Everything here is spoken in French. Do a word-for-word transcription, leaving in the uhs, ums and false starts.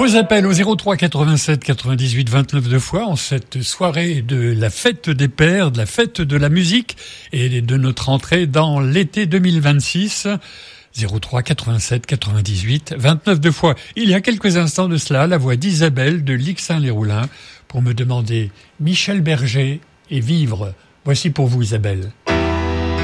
Vos appels au zéro trois quatre-vingt-sept quatre-vingt-dix-huit vingt-neuf deux fois en cette soirée de la fête des pères, de la fête de la musique et de notre entrée dans l'été deux mille vingt-six. zéro trois quatre-vingt-sept quatre-vingt-dix-huit vingt-neuf deux fois. Il y a quelques instants de cela, la voix d'Isabelle de Lixin-les-Roulins pour me demander Michel Berger et Vivre. Voici pour vous Isabelle.